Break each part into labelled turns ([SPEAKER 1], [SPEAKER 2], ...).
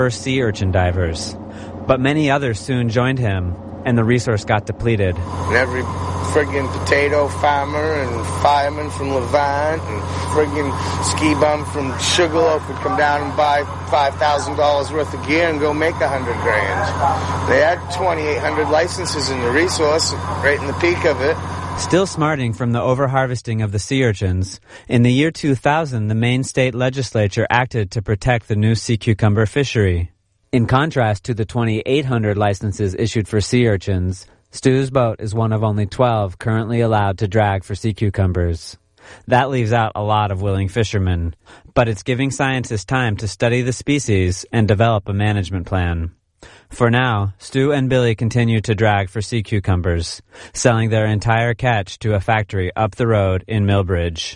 [SPEAKER 1] first sea urchin divers. But many others soon joined him, and the resource got depleted.
[SPEAKER 2] And every friggin' potato farmer and fireman from Levant and friggin' ski bum from Sugarloaf would come down and buy $5,000 worth of gear and go make $100,000. They had 2,800 licenses in the resource, right in the peak of it.
[SPEAKER 1] Still smarting from the overharvesting of the sea urchins, in the year 2000, the Maine state legislature acted to protect the new sea cucumber fishery. In contrast to the 2,800 licenses issued for sea urchins, Stu's boat is one of only 12 currently allowed to drag for sea cucumbers. That leaves out a lot of willing fishermen, but it's giving scientists time to study the species and develop a management plan. For now, Stu and Billy continue to drag for sea cucumbers, selling their entire catch to a factory up the road in Millbridge.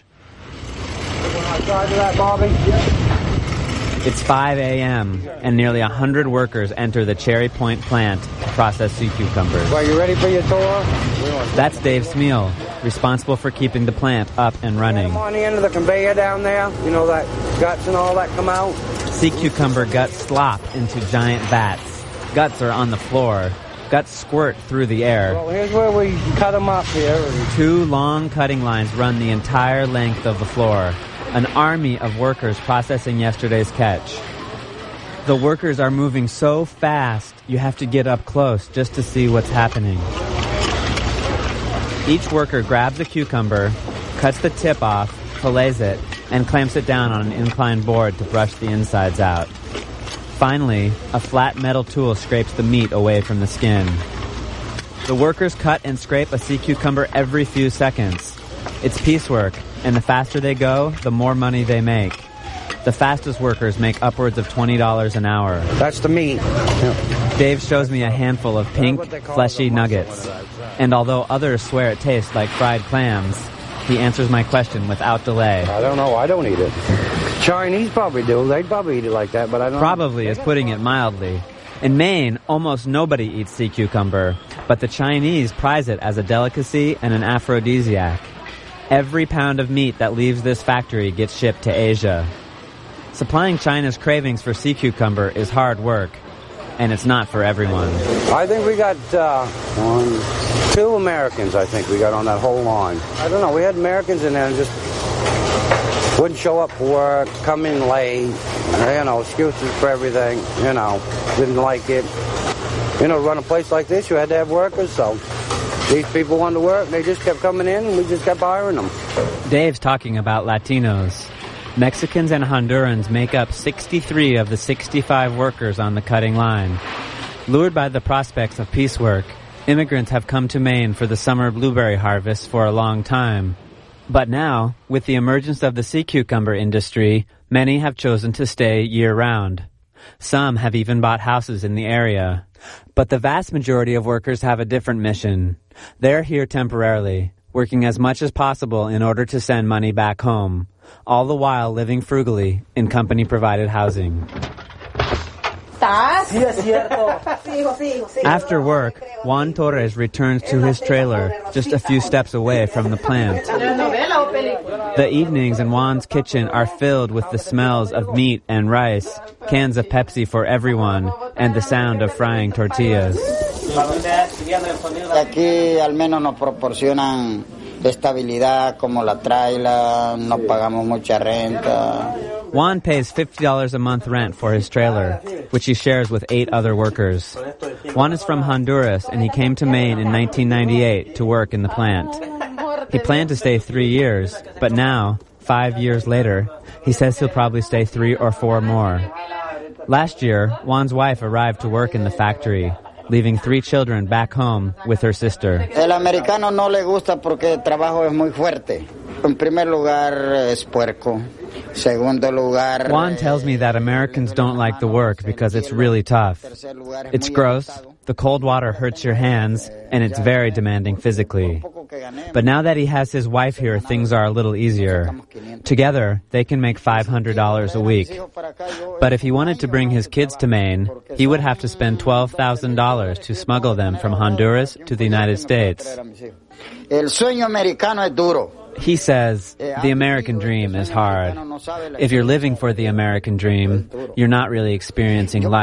[SPEAKER 1] It's 5 a.m., and nearly 100 workers enter the Cherry Point plant to process sea cucumbers.
[SPEAKER 3] Are you ready for your tour?
[SPEAKER 1] That's Dave Smeal, responsible for keeping the plant up and running.
[SPEAKER 3] On the end of the conveyor down there, you know, that guts and all that come out?
[SPEAKER 1] Sea cucumber guts slop into giant vats. Guts are on the floor. Guts squirt through the air.
[SPEAKER 3] Well, here's where we cut them up here.
[SPEAKER 1] 2 long cutting lines run the entire length of the floor. An army of workers processing yesterday's catch. The workers are moving so fast, you have to get up close just to see what's happening. Each worker grabs a cucumber, cuts the tip off, fillets it, and clamps it down on an inclined board to brush the insides out. Finally, a flat metal tool scrapes the meat away from the skin. The workers cut and scrape a sea cucumber every few seconds. It's piecework, and the faster they go, the more money they make. The fastest workers make upwards of $20 an hour.
[SPEAKER 3] That's the meat.
[SPEAKER 1] Dave shows me a handful of pink, fleshy nuggets. And although others swear it tastes like fried clams, he answers my question without delay.
[SPEAKER 3] I don't know. I don't eat it. Chinese probably do. They'd probably eat it like that, but I don't
[SPEAKER 1] Probably is putting it mildly. In Maine, almost nobody eats sea cucumber, but the Chinese prize it as a delicacy and an aphrodisiac. Every pound of meat that leaves this factory gets shipped to Asia. Supplying China's cravings for sea cucumber is hard work, and it's not for everyone.
[SPEAKER 3] I think we got 2 Americans, I think we got on that whole line. I don't know, we had Americans in there and just wouldn't show up for work, come in late, excuses for everything, didn't like it. Run a place like this, you had to have workers, so these people wanted to work, they just kept coming in and we just kept hiring them.
[SPEAKER 1] Dave's talking about Latinos. Mexicans and Hondurans make up 63 of the 65 workers on the cutting line. Lured by the prospects of piecework, immigrants have come to Maine for the summer blueberry harvest for a long time. But now, with the emergence of the sea cucumber industry, many have chosen to stay year-round. Some have even bought houses in the area. But the vast majority of workers have a different mission. They're here temporarily, working as much as possible in order to send money back home, all the while living frugally in company-provided housing. After work, Juan Torres returns to his trailer just a few steps away from the plant. The evenings in Juan's kitchen are filled with the smells of meat and rice, cans of Pepsi for everyone, and the sound of frying tortillas.
[SPEAKER 4] Aquí al menos nos proporcionan estabilidad como la traila, no pagamos mucha renta.
[SPEAKER 1] Juan pays $50 a month rent for his trailer, which he shares with 8 other workers. Juan is from Honduras, and he came to Maine in 1998 to work in the plant. He planned to stay 3 years, but now, 5 years later, he says he'll probably stay 3 or 4 more. Last year, Juan's wife arrived to work in the factory, leaving 3 children back home with her sister.
[SPEAKER 4] El americano no le gusta porque el trabajo es muy fuerte. En primer lugar, es puerco. Segundo lugar...
[SPEAKER 1] Juan tells me that Americans don't like the work because it's really tough. It's gross, the cold water hurts your hands, and it's very demanding physically. But now that he has his wife here, things are a little easier. Together, they can make $500 a week. But if he wanted to bring his kids to Maine, he would have to spend $12,000 to smuggle them from Honduras to the United States.
[SPEAKER 4] El sueño americano es duro.
[SPEAKER 1] He says, the American dream is hard. If you're living for the American dream, you're not really experiencing life.